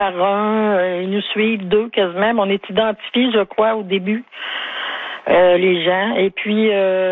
par un, ils nous suivent 2 quasiment, mais on est identifiés, je crois, au début, les gens. Et puis,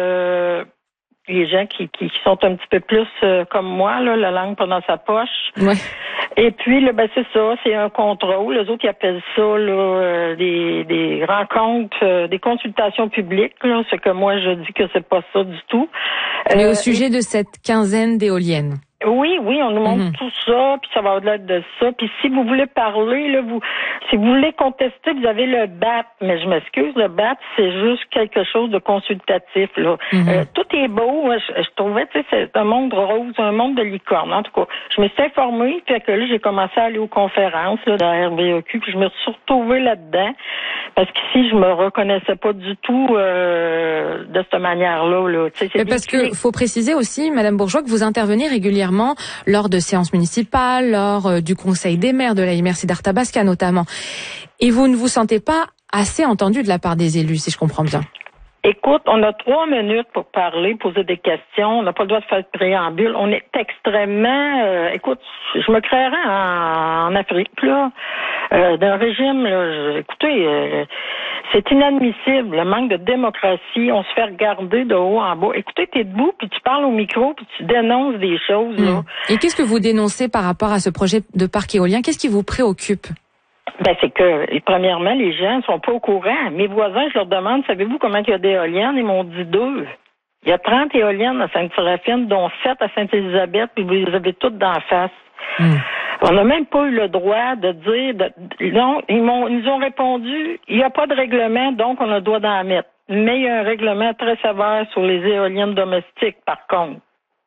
les gens qui sont un petit peu plus comme moi, là, la langue pas dans sa poche. Ouais. Et puis, là, c'est ça, c'est un contrôle. Les autres, ils appellent ça là, des rencontres, des consultations publiques. Là, ce que moi, je dis que c'est pas ça du tout. Mais au sujet de cette quinzaine d'éoliennes. Oui, on nous montre tout ça, puis ça va au-delà de ça. Puis si vous voulez parler, là, si vous voulez contester, vous avez le BAT. Mais je m'excuse, le BAT, c'est juste quelque chose de consultatif, là. Tout est beau. Je trouvais, tu sais, c'est un monde rose, un monde de licorne. En tout cas, je me suis informée, puis que là, j'ai commencé à aller aux conférences là, de la RVEQ, puis je me suis retrouvée là-dedans. Parce qu'ici, je me reconnaissais pas du tout de cette manière-là. Là. Parce que faut préciser aussi, Madame Bourgeois, que vous intervenez régulièrement lors de séances municipales, lors du conseil des maires de la Imer-Sidarta-Basca notamment. Et vous ne vous sentez pas assez entendu de la part des élus, si je comprends bien. Écoute, on a 3 minutes pour parler, poser des questions. On n'a pas le droit de faire de préambule. On est extrêmement... écoute, je me créerais en Afrique, là, d'un régime... Là, écoutez, c'est inadmissible, le manque de démocratie. On se fait regarder de haut en bas. Écoutez, t'es debout, puis tu parles au micro, puis tu dénonces des choses. Là. Et qu'est-ce que vous dénoncez par rapport à ce projet de parc éolien? Qu'est-ce qui vous préoccupe? C'est que, premièrement, les gens ne sont pas au courant. Mes voisins, je leur demande, savez-vous comment il y a d'éoliennes? Ils m'ont dit 2. Il y a 30 éoliennes à Sainte-Séraphine, dont 7 à Sainte-Élisabeth, puis vous les avez toutes d'en face. On n'a même pas eu le droit de dire... non, ils nous ont répondu, il n'y a pas de règlement, donc on a le droit d'en mettre. Mais il y a un règlement très sévère sur les éoliennes domestiques, par contre.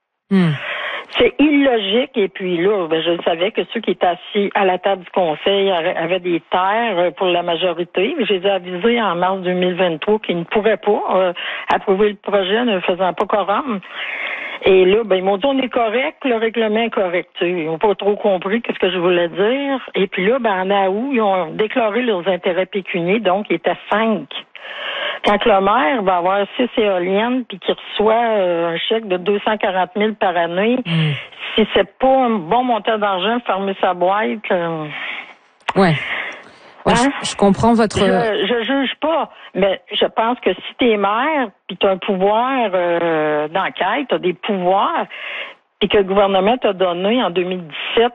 C'est illogique. Et puis là, je savais que ceux qui étaient assis à la table du conseil avaient des terres pour la majorité. Je les ai avisés en mars 2023 qu'ils ne pourraient pas approuver le projet ne faisant pas quorum. Et là, ils m'ont dit on est correct, le règlement est correct. Ils n'ont pas trop compris ce que je voulais dire. Et puis là, en août, ils ont déclaré leurs intérêts pécuniers, donc ils étaient 5. Quand le maire va avoir 6 éoliennes puis qu'il reçoit un chèque de 240 000 par année, si c'est pas un bon montant d'argent, fermer sa boîte. Ouais. Je comprends votre... Je juge pas, mais je pense que si t'es maire puis t'as un pouvoir d'enquête, t'as des pouvoirs, et que le gouvernement t'a donné en 2017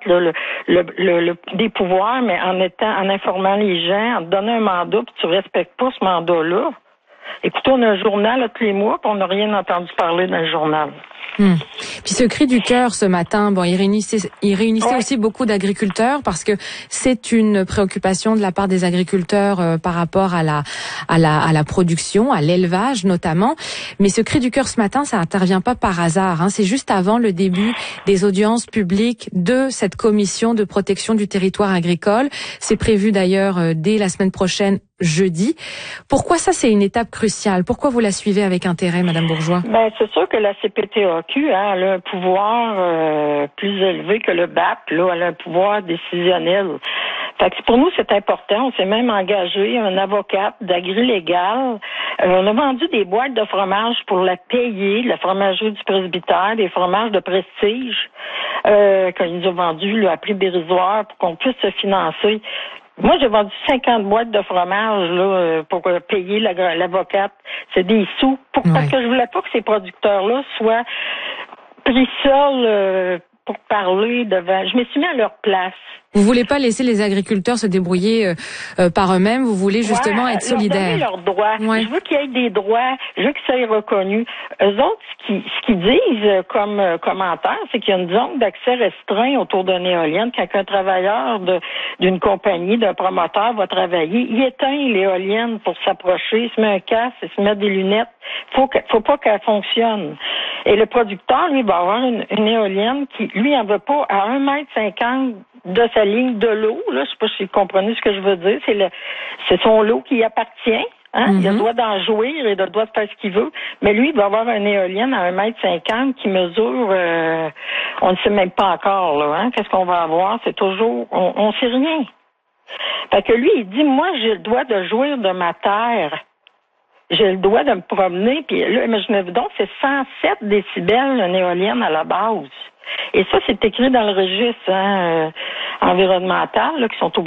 des pouvoirs, mais en informant les gens, en te donnant un mandat, puis tu respectes pas ce mandat-là. Écoutez, on a un journal là, tous les mois, puis on n'a rien entendu parler dans le journal. Puis ce cri du cœur ce matin, il réunissait aussi beaucoup d'agriculteurs parce que c'est une préoccupation de la part des agriculteurs par rapport à la production, à l'élevage notamment. Mais ce cri du cœur ce matin, ça intervient pas par hasard. C'est juste avant le début des audiences publiques de cette commission de protection du territoire agricole. C'est prévu d'ailleurs dès la semaine prochaine, jeudi. Pourquoi ça, c'est une étape cruciale? Pourquoi vous la suivez avec intérêt, Madame Bourgeois? C'est sûr que la CPTAQ, elle a un pouvoir plus élevé que le BAP. Là, elle a un pouvoir décisionnel. Fait que pour nous, c'est important. On s'est même engagé un avocat d'agri-légal. On a vendu des boîtes de fromage pour la payer, la fromagerie du presbytère, des fromages de prestige qu'ils nous ont vendus à prix dérisoire pour qu'on puisse se financer. Moi, j'ai vendu 50 boîtes de fromage là pour payer l'avocate. C'est des sous. Parce que je voulais pas que ces producteurs-là soient pris seuls pour parler devant. Je me suis mis à leur place. Vous voulez pas laisser les agriculteurs se débrouiller par eux-mêmes, vous voulez justement être solidaires. Leur donner leurs droits. Je veux qu'il y ait des droits, je veux que ça soit reconnu. Eux autres, ce qu'ils disent comme commentaire, c'est qu'il y a une zone d'accès restreint autour d'une éolienne. Quand un travailleur d'une compagnie, d'un promoteur va travailler, il éteint l'éolienne pour s'approcher, il se met un casque, il se met des lunettes. Faut pas qu'elle fonctionne. Et le producteur, lui, va avoir une éolienne qui, lui, en veut pas à 1,50 m de sa ligne de l'eau. Là, je sais pas si vous comprenez ce que je veux dire. C'est son lot qui appartient. Il a le droit d'en jouir et le droit de faire ce qu'il veut. Mais lui, il va avoir une éolienne à 1,50 m qui mesure, on ne sait même pas encore, là, Qu'est-ce qu'on va avoir? C'est toujours, on sait rien. Fait que lui, il dit, moi, j'ai le droit de jouir de ma terre. j'ai le droit de me promener, puis là, imaginez-vous donc, c'est 107 décibels une éolienne à la base. Et ça, c'est écrit dans le registre environnemental, là, qui sont